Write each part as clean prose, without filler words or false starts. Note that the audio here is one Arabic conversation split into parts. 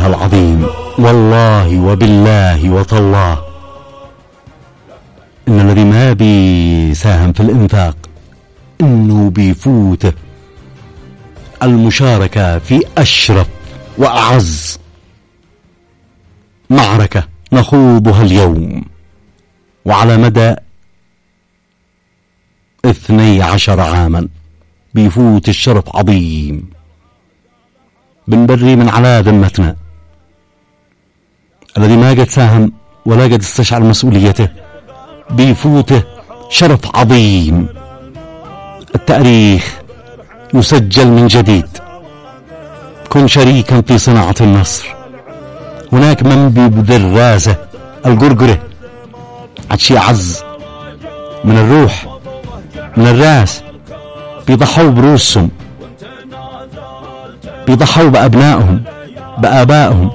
الله العظيم، والله وبالله وتالله إن الذي ما بيساهم في الإنفاق إنه بيفوته المشاركة في أشرف وأعز معركة نخوضها اليوم وعلى مدى 12 عاما. بيفوت الشرف عظيم بنبري من على ذمتنا الذي ما قد ساهم ولا قد استشعر مسؤوليته. بيفوته شرف عظيم، التاريخ يسجل من جديد. كن شريكا في صناعة النصر. هناك من بيبذل راسه القرقرة عشي أعز من الروح من الراس، بيضحوا بروسهم، بيضحوا بأبنائهم بآبائهم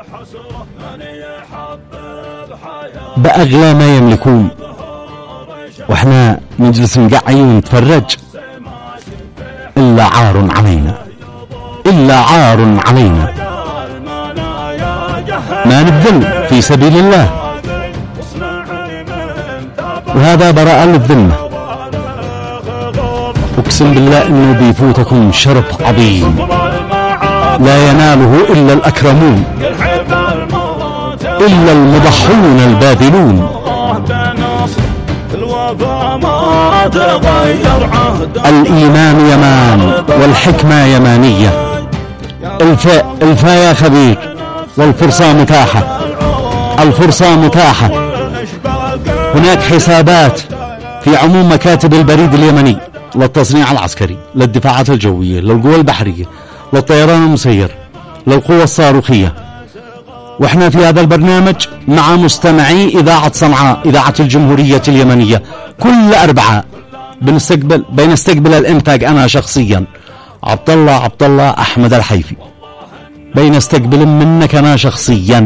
بأغلى ما يملكون، وإحنا نجلس نقعي ونتفرج. إلا عار علينا، إلا عار علينا ما نبذل في سبيل الله، وهذا براءة للذمة. أقسم بالله إنه بيفوتكم شرف عظيم لا يناله إلا الأكرمون، إلا المضحون الباذلون. الإيمان يمان والحكمة يمانية. الفا يا خبير، والفرصة متاحة، الفرصة متاحة. هناك حسابات في عموم مكاتب البريد اليمني للتصنيع العسكري، للدفاعات الجوية، للقوى البحرية، للطيران المسير، للقوى الصاروخية. واحنا في هذا البرنامج مع مستمعي إذاعة صنعاء، إذاعة الجمهورية اليمنية، كل أربعاء بنستقبل الإنتاج. أنا شخصيا عبد الله أحمد الحيفي بنستقبل منك أنا شخصيا،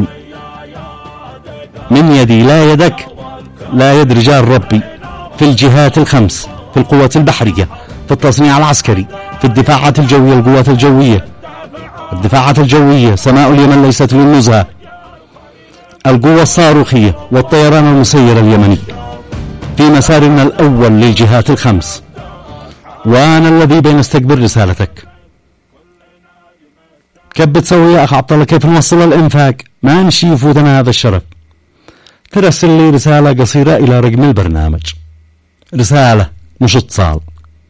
من يدي لا يدك، لا يد رجال ربي في الجهات الخمس، في القوات البحرية، في التصنيع العسكري، في الدفاعات الجوية، القوات الجوية، الدفاعات الجوية، سماء اليمن ليست للنزهة، القوة الصاروخية والطيران المسير اليمني، في مسارنا الأول للجهات الخمس. وأنا الذي بنستقبل رسالتك. كيف بتسوي يا أخ عبد الله؟ كيف نوصل الإنفاق؟ ما نشي يفوتنا هذا الشرف. ترسل لي رسالة قصيرة إلى رقم البرنامج، رسالة مش اتصال.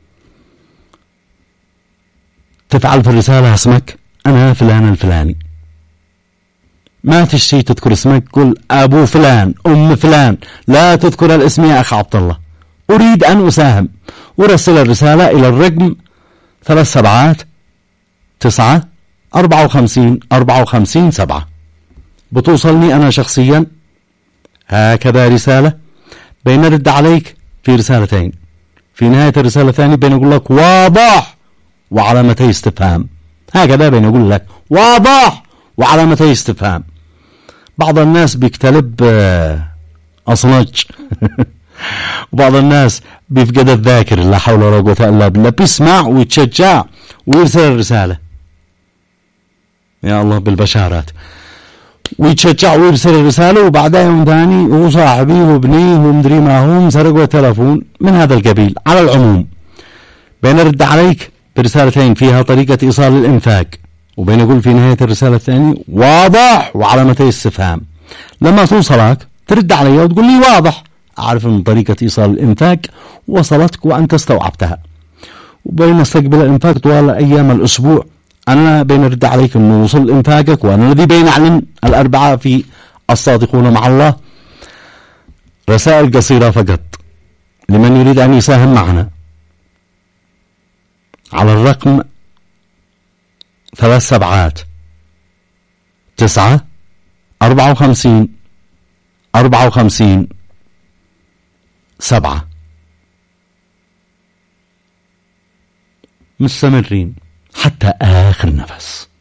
تفعل في الرسالة اسمك، أنا فلان الفلاني. ما تشتي تذكر اسمك، قل أبو فلان، أم فلان، لا تذكر الاسم يا أخ عبد الله. أريد أن أساهم، ورسل الرسالة إلى الرقم 379-54-54-7. بتوصلني أنا شخصيا هكذا رسالة. بنرد عليك في رسالتين، في نهاية الرسالة الثانية بنقول لك واضح وعلامتي استفهام. هكذا بنقول لك واضح وعلامتي استفهام. بعض الناس بيكتلب أصنج وبعض الناس بيفقد الذاكر، لا حول ولا قوة إلا بالله، بيسمع ويتشجع ويرسل الرسالة. يا الله بالبشارات. ويتشجع ويرسل الرسالة، وبعدها يوم ثاني هو صاحبي وابنيه ومدري ما هم سرقوا التلفون من هذا القبيل. على العموم بنرد عليك برسالتين فيها طريقة إيصال الإنفاق، وبنقول في نهاية الرسالة الثانية واضح وعلامتي استفهام. لما توصلك ترد علي وتقول لي واضح، أعرف أن طريقة إيصال الإنفاق وصلتك وأنت استوعبتها. وبنستقبل الإنفاق طوال أيام الأسبوع. أنا بنرد عليك أنه وصل إنفاقك، وأنا الذي بينعلن الأربعاء في الصادقون مع الله. رسائل قصيرة فقط لمن يريد أن يساهم معنا على الرقم 379-54-54-7. مستمرين حتى آخر نفس.